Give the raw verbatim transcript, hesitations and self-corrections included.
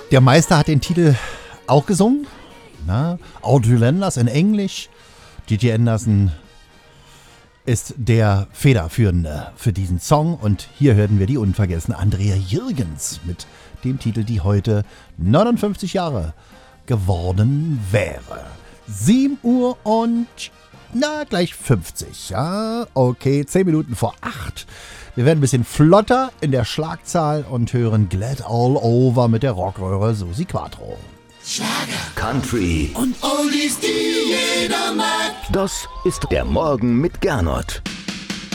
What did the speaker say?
Der Meister hat den Titel auch gesungen. Na, Audrey Landers in Englisch. D J Anderson ist der Federführende für diesen Song. Und hier hörten wir die unvergessene Andrea Jürgens mit dem Titel, die heute neunundfünfzig Jahre geworden wäre. sieben Uhr und, na, gleich fünfzig. Ja, okay, zehn Minuten vor acht. Wir werden ein bisschen flotter in der Schlagzahl und hören Glad All Over mit der Rockröhre Susi Quattro. Schlager, Country und Oldies, die jeder mag. Das ist der Morgen mit Gernot.